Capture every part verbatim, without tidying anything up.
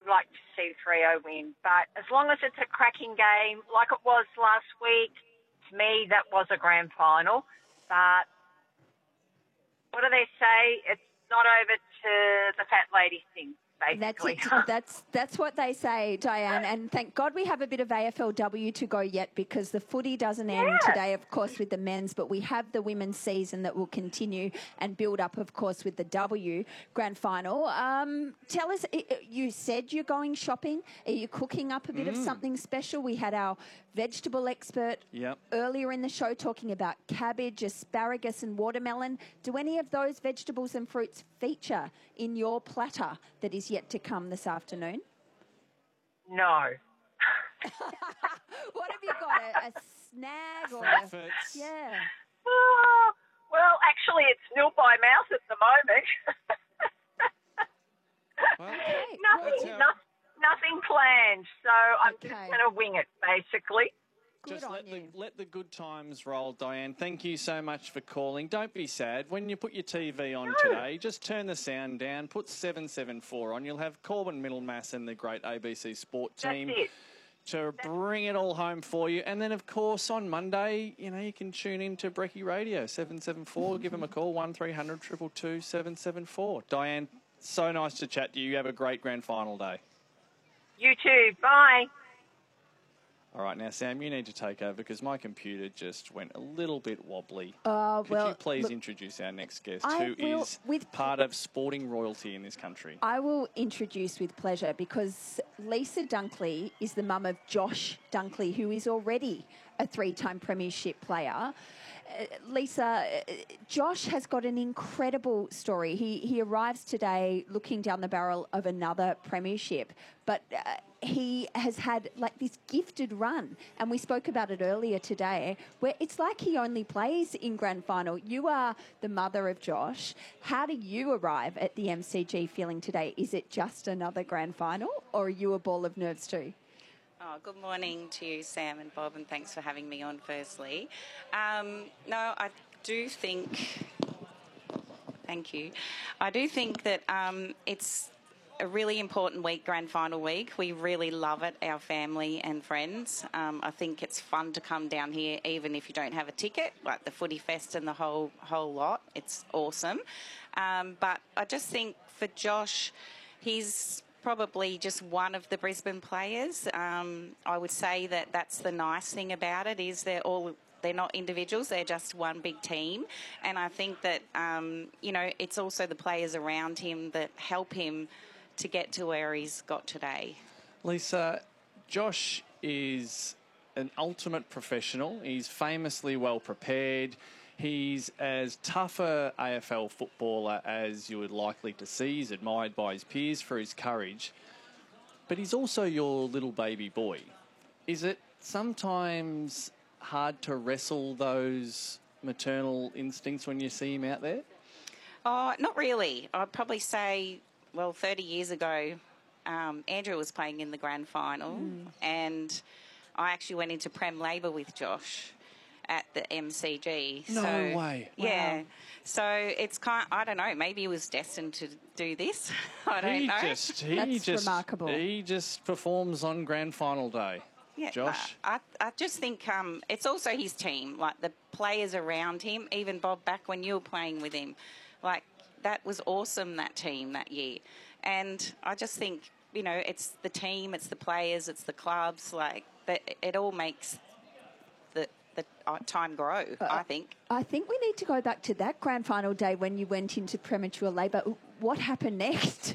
like to see Freo win. But as long as it's a cracking game, like it was last week, to me, that was a grand final. But what do they say? It's not over to the fat lady thing. Basically. That's it. That's that's what they say, Diane. And thank God we have a bit of A F L W to go yet, because the footy doesn't end yeah. today, of course, with the men's, but we have the women's season that will continue and build up, of course, with the W grand final. Um, tell us, you said you're going shopping. Are you cooking up a bit mm. of something special? We had our vegetable expert yep. earlier in the show talking about cabbage, asparagus and watermelon. Do any of those vegetables and fruits feature in your platter that is yet to come this afternoon? No. What have you got? A, a snag or a... Yeah. Oh, well, actually, it's nil by mouth at the moment. Well, okay. Nothing, well, no, nothing planned, so I'm okay. just going to wing it, basically. Good Just on let you. the, let the good times roll, Diane. Thank you so much for calling. Don't be sad. When you put your T V on no. today, just turn the sound down, put seven seven four on. You'll have Corbin Middlemass and the great A B C Sport team That's it. to bring it all home for you. And then, of course, on Monday, you know, you can tune in to Brekkie Radio, seven seven four. Give them a call, one three hundred two two two seven seven four. Diane, so nice to chat to you. You have a great grand final day. You too. Bye. All right, now, Sam, you need to take over because my computer just went a little bit wobbly. Uh, Could well, you please look, introduce our next guest, I who will, is with part of sporting royalty in this country? I will introduce with pleasure, because Lisa Dunkley is the mum of Josh Dunkley, who is already a three-time premiership player. Uh, Lisa, uh, Josh has got an incredible story. He he arrives today looking down the barrel of another premiership, but uh, he has had like this gifted run, and we spoke about it earlier today, where it's like he only plays in grand final. You are the mother of Josh. How do you arrive at the M C G feeling today? Is it just another grand final, or are you a ball of nerves too? Oh, good morning to you, Sam and Bob, and thanks for having me on firstly. Um, no, I do think, thank you, I do think that um, it's a really important week, grand final week. We really love it, our family and friends. Um, I think it's fun to come down here even if you don't have a ticket, like the Footy Fest and the whole, whole lot. It's awesome. Um, but I just think for Josh, he's probably just one of the Brisbane players. Um, I would say that that's the nice thing about it, is they're all they're not individuals, they're just one big team. And I think that, um, you know, it's also the players around him that help him to get to where he's got today. Lisa, Josh is an ultimate professional. He's famously well prepared. He's as tough a A F L footballer as you would likely to see. He's admired by his peers for his courage. But he's also your little baby boy. Is it sometimes hard to wrestle those maternal instincts when you see him out there? Oh, not really. I'd probably say, well, thirty years ago, um, Andrew was playing in the grand final, mm. and I actually went into Prem Labour with Josh at the M C G. No so, way. Yeah. Wow. So it's kind of, I don't know, maybe he was destined to do this. I don't he know. Just, he That's just, remarkable. He just performs on grand final day. Yeah, Josh? I, I just think um, it's also his team, like the players around him, even Bob, back when you were playing with him. Like, that was awesome, that team that year. And I just think, you know, it's the team, it's the players, it's the clubs, like, that it all makes the the time grow, uh, I think. I think we need to go back to that grand final day when you went into premature labour. What happened next?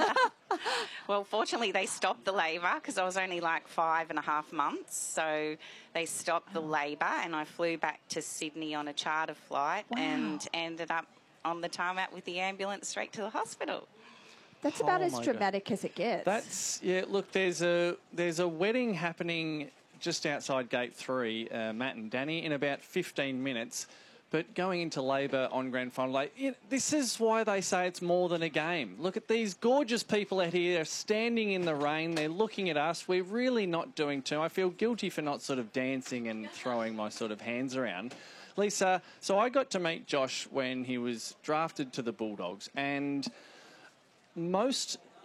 Well, fortunately, they stopped the labour because I was only like five and a half months. So they stopped the labour, and I flew back to Sydney on a charter flight wow. and ended up on the tarmac with the ambulance straight to the hospital. That's about oh as dramatic God. as it gets. That's, yeah, look, there's a there's a wedding happening just outside Gate three, uh, Matt and Danny, in about fifteen minutes. But going into labour on grand final day, you know, this is why they say it's more than a game. Look at these gorgeous people out here standing in the rain. They're looking at us. We're really not doing too. I feel guilty for not sort of dancing and throwing my sort of hands around. Lisa, so I got to meet Josh when he was drafted to the Bulldogs, and most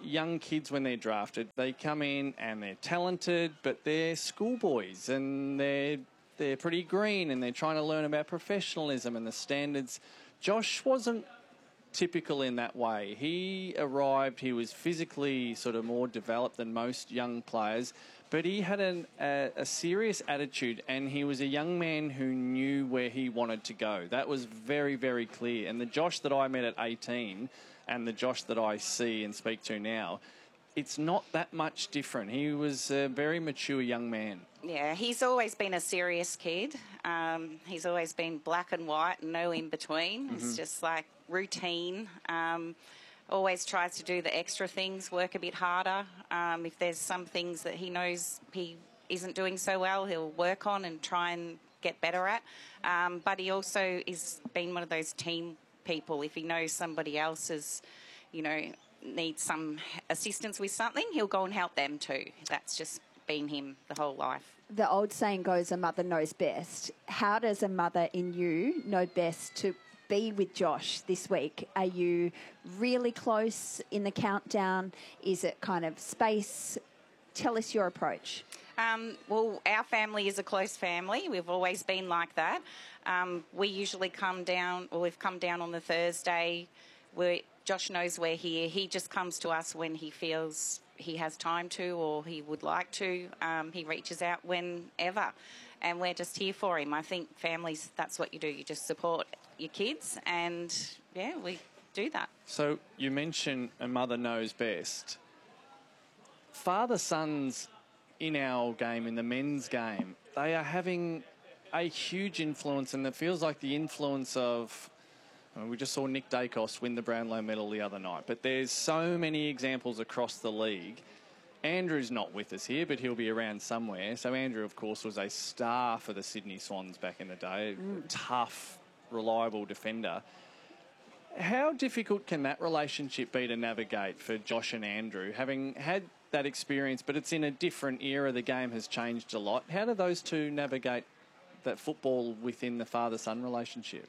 young kids when they're drafted, they come in and they're talented, but they're schoolboys and they're they're pretty green and they're trying to learn about professionalism and the standards. Josh wasn't typical in that way. He arrived, he was physically sort of more developed than most young players, but he had an, a, a serious attitude, and he was a young man who knew where he wanted to go. That was very, very clear. And the Josh that I met at eighteen and the Josh that I see and speak to now, it's not that much different. He was a very mature young man. Yeah, he's always been a serious kid. Um, he's always been black and white, no in between. Mm-hmm. It's just like routine. Um, always tries to do the extra things, work a bit harder. Um, if there's some things that he knows he isn't doing so well, he'll work on and try and get better at. Um, but he also is been one of those team people. If he knows somebody else is, you know, needs some assistance with something, he'll go and help them too. That's just been him the whole life. The old saying goes, a mother knows best. How does a mother in you know best to be with Josh this week? Are you really close in the countdown? Is it kind of space? Tell us your approach. Um, well, our family is a close family. We've always been like that. Um, we usually come down, or we've come down on the Thursday where Josh knows we're here. He just comes to us when he feels he has time to or he would like to. Um, he reaches out whenever, and we're just here for him. I think families, that's what you do. You just support your kids, and, yeah, we do that. So you mentioned a mother knows best. Father-sons in our game, in the men's game, they are having a huge influence, and it feels like the influence of... We just saw Nick Dacos win the Brownlow medal the other night, but there's so many examples across the league. Andrew's not with us here, but he'll be around somewhere. So Andrew, of course, was a star for the Sydney Swans back in the day. Mm. Tough, reliable defender. How difficult can that relationship be to navigate for Josh and Andrew, having had that experience, but it's in a different era, the game has changed a lot. How do those two navigate that football within the father-son relationship?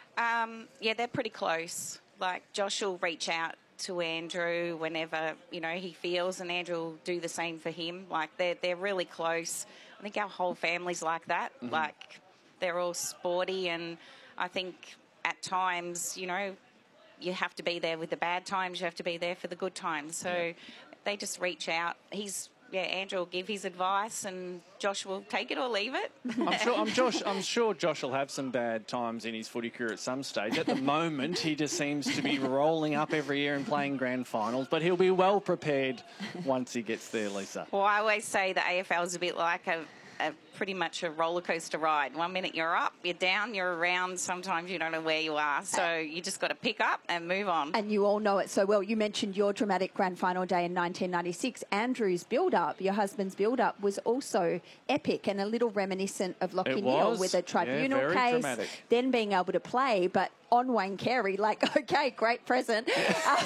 Um, yeah, they're pretty close. Like, Josh will reach out to Andrew whenever, you know, he feels, and Andrew will do the same for him. Like, they're, they're really close. I think our whole family's like that. Mm-hmm. Like, they're all sporty, and I think at times, you know, you have to be there with the bad times, you have to be there for the good times. So yeah. They just reach out. He's... Yeah, Andrew will give his advice, and Josh will take it or leave it. I'm sure. I'm Josh. I'm sure Josh will have some bad times in his footy career at some stage. At the moment, he just seems to be rolling up every year and playing grand finals. But he'll be well prepared once he gets there, Lisa. Well, I always say the A F L is a bit like a, a pretty much a roller coaster ride. One minute you're up, you're down, you're around. Sometimes you don't know where you are. So you just got to pick up and move on. And you all know it so well. You mentioned your dramatic grand final day in nineteen ninety-six. Andrew's build-up, your husband's build-up, was also epic and a little reminiscent of Lachie Neale with a tribunal yeah, case, dramatic. Then being able to play, but on Wayne Carey, like, okay, great present. uh,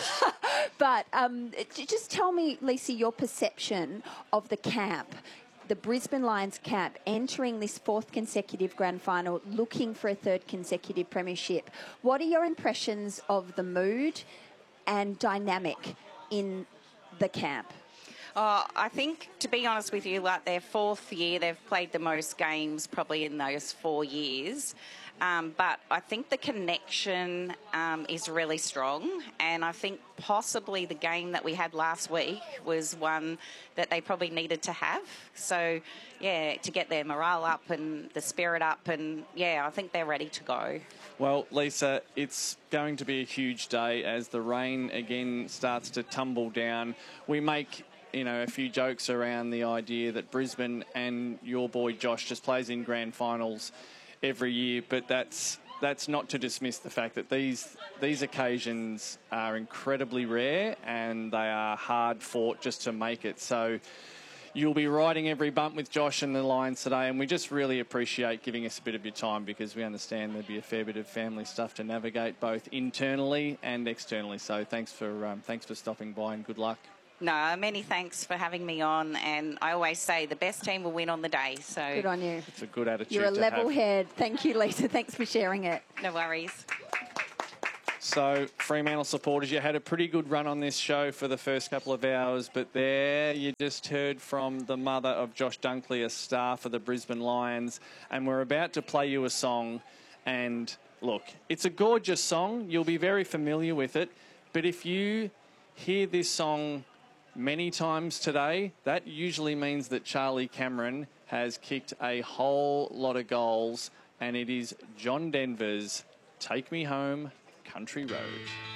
but um, just tell me, Lisa, your perception of the camp. The Brisbane Lions camp entering this fourth consecutive grand final, looking for a third consecutive premiership. What are your impressions of the mood and dynamic in the camp? Oh, I think, to be honest with you, like their fourth year, they've played the most games probably in those four years. Um, but I think the connection um, is really strong, and I think possibly the game that we had last week was one that they probably needed to have. So, yeah, to get their morale up and the spirit up, and, yeah, I think they're ready to go. Well, Lisa, it's going to be a huge day as the rain again starts to tumble down. We make... you know, a few jokes around the idea that Brisbane and your boy Josh just plays in grand finals every year, but that's that's not to dismiss the fact that these these occasions are incredibly rare and they are hard fought just to make it. So you'll be riding every bump with Josh and the Lions today, and we just really appreciate giving us a bit of your time because we understand there'd be a fair bit of family stuff to navigate both internally and externally. So thanks for um, thanks for stopping by and good luck. No, many thanks for having me on, and I always say the best team will win on the day. So good on you. It's a good attitude. You're a to level have. head. Thank you, Lisa. Thanks for sharing it. No worries. So, Fremantle supporters, you had a pretty good run on this show for the first couple of hours, but there you just heard from the mother of Josh Dunkley, a star for the Brisbane Lions, and we're about to play you a song. And look, it's a gorgeous song. You'll be very familiar with it, but if you hear this song many times today, that usually means that Charlie Cameron has kicked a whole lot of goals, and it is John Denver's Take Me Home, Country Road.